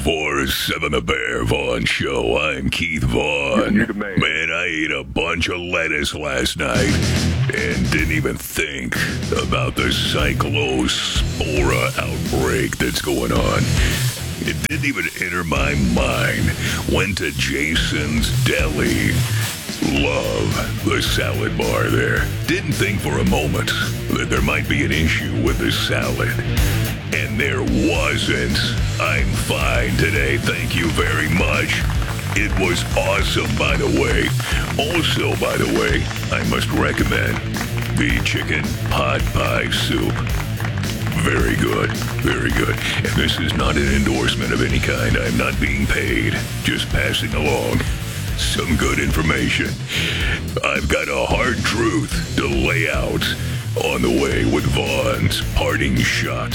1047 The Bear Vaughn Show. I'm Keith Vaughn. You're the man. Man, I ate a bunch of lettuce last night and didn't even think about the cyclospora outbreak that's going on. It didn't even enter my mind. Went to Jason's Deli. Love the salad bar there. Didn't think for a moment that there might be an issue with the salad. And there wasn't. I'm fine today. Thank you very much. It was awesome, by the way. Also, by the way, I must recommend the chicken pot pie soup. Very good. Very good. And this is not an endorsement of any kind. I'm not being paid. Just passing along some good information. I've got a hard truth to lay out on the way with Vaughn's parting shots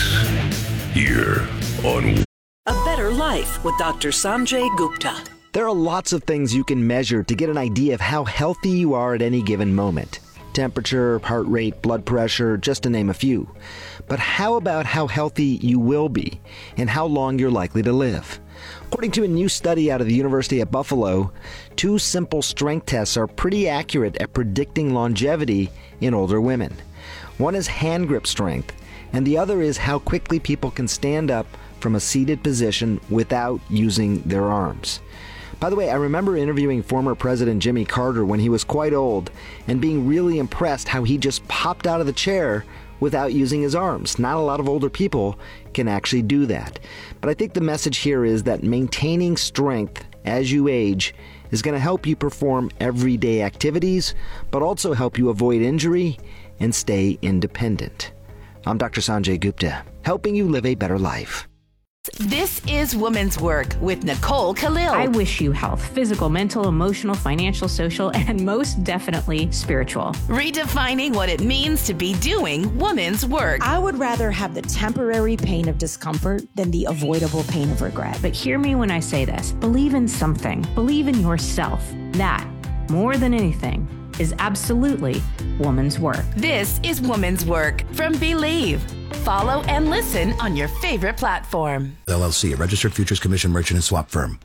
here on A Better Life with Dr. Sanjay Gupta. There are lots of things you can measure to get an idea of how healthy you are at any given moment. Temperature, heart rate, blood pressure, just to name a few. But how about how healthy you will be and how long you're likely to live? According to a new study out of the University at Buffalo, 2 simple strength tests are pretty accurate at predicting longevity in older women. One is hand grip strength, and the other is how quickly people can stand up from a seated position without using their arms. By the way, I remember interviewing former President Jimmy Carter when he was quite old and being really impressed how he just popped out of the chair without using his arms. Not a lot of older people can actually do that. But I think the message here is that maintaining strength as you age is going to help you perform everyday activities, but also help you avoid injury and stay independent. I'm Dr. Sanjay Gupta, helping you live a better life. This is Women's Work with Nicole Khalil. I wish you health, physical, mental, emotional, financial, social, and most definitely spiritual. Redefining what it means to be doing women's work. I would rather have the temporary pain of discomfort than the avoidable pain of regret. But hear me when I say this. Believe in something. Believe in yourself. That, more than anything, is absolutely woman's work. This is Women's Work from Believe. Follow and listen on your favorite platform. LLC, a registered futures commission merchant and swap firm.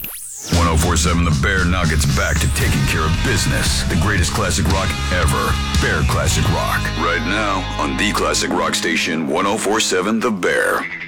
1047 The Bear now gets back to taking care of business. The greatest classic rock ever. Bear Classic Rock. Right now on the classic rock station 1047 The Bear.